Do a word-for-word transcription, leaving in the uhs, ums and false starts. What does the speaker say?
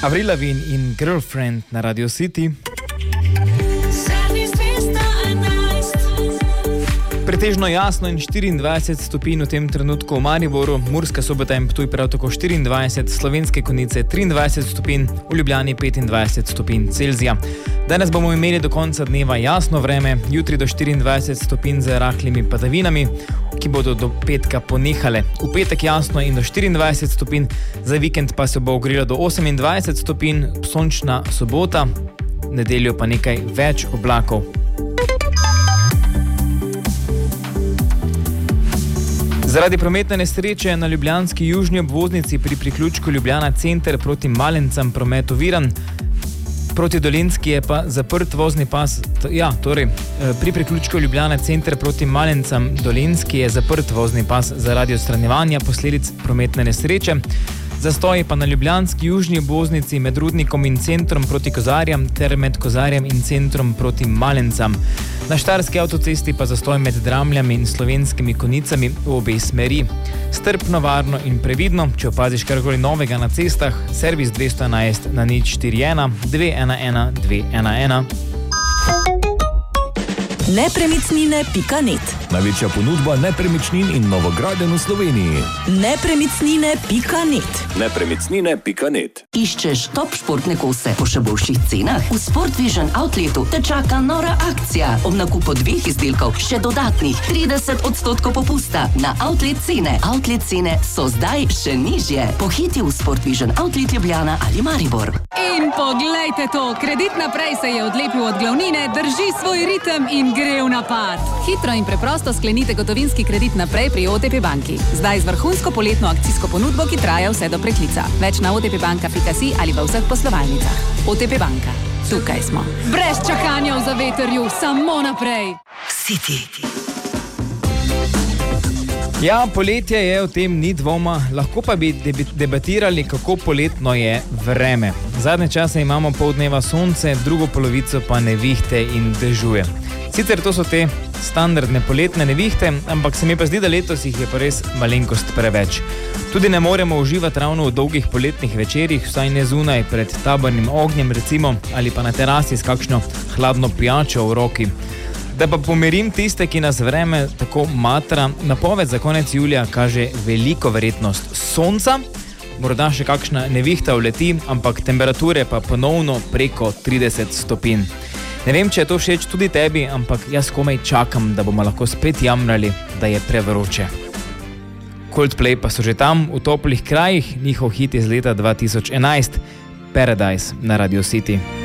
Avril Lavigne in Girlfriend na Radio City. Pretežno jasno in štiriindvajset stopinj v tem trenutku v Mariboru, Murska Sobota in Ptuj prav tako štiriindvajset, Slovenske Konjice triindvajset stopinj, v Ljubljani petindvajset stopinj Celzija. Danes bomo imeli do konca dneva jasno vreme, jutri do štiriindvajset stopinj z rahlimi padavinami, ki bodo do petka ponehale. V petek jasno in do štiriindvajset stopinj, za vikend pa se bo ogrelo do osemindvajset stopinj, sončna sobota, nedeljo pa nekaj več oblakov. Zaradi prometne nesreče na ljubljanski južni obvoznici pri priključku Ljubljana center proti Malencam promet oviran. Proti Dolenjski je pa zaprt vozni pas. Ja, torej, pri priključku Ljubljana center proti Malencam Dolenjski je zaprt vozni pas zaradi odstranjevanja posledic prometne nesreče. Zastoji pa na ljubljanski južni obvoznici med Rudnikom in centrom proti Kozarjam ter med Kozarjem in centrom proti Malencam. Na štajerski avtocesti pa zastoj med Dramljami in Slovenskimi Konjicami v obe smeri. Strpno, varno in previdno, če opaziš karkoli novega na cestah, servis dvesto enajst na nič štiri ena dve ena ena dve ena ena. nepremičnine pika net. Največja ponudba nepremičnin in novogradenj v Sloveniji. nepremičnine pika net. nepremičnine pika net. Iščeš top športne kose po še boljših cenah? V Sport Vision Outletu te čaka nora akcija. Ob nakupu dveh izdelkov še dodatnih trideset odstotkov popusta na outlet cene. Outlet cene so zdaj še nižje. Pohiti v Sport Vision Outlet Ljubljana ali Maribor. In poglejte to, Kredit Naprej se je odlepil od glavnine, drži svoj ritem in gre v napad. Hitro in preprosto sklenite gotovinski kredit naprej pri O T P banki. Zdaj z vrhunsko poletno akcijsko ponudbo, ki traja vse do preklica. Več na otpbanka pika si ali v vseh poslovalnicah. O T P banka. Tukaj smo. Brez čakanja v zavetrju, samo naprej. City. Ja, poletje je, o tem ni dvoma, lahko pa bi debatirali, kako poletno je vreme. Zadnje čase imamo pol dneva sonce, drugo polovico pa nevihte in dežuje. Sicer to so te standardne poletne nevihte, ampak se mi pa zdi, da letos jih je pa res malenkost preveč. Tudi ne moremo uživati ravno v dolgih poletnih večerih, vsaj ne zunaj pred tabornim ognjem recimo, ali pa na terasi s kakšno hladno pijačo v roki. Da pa pomirim tiste, ki nas vreme tako matra, napoved za konec julija kaže veliko verjetnost sonca, morda še kakšna nevihta vleti, ampak temperature pa ponovno preko trideset stopinj. Ne vem, če je to všeč tudi tebi, ampak jaz komaj čakam, da bomo lahko spet jamrali, da je prevroče. Coldplay pa so že tam, v toplih krajih, njihov hit iz leta dva tisoč enajst, Paradise na Radio City.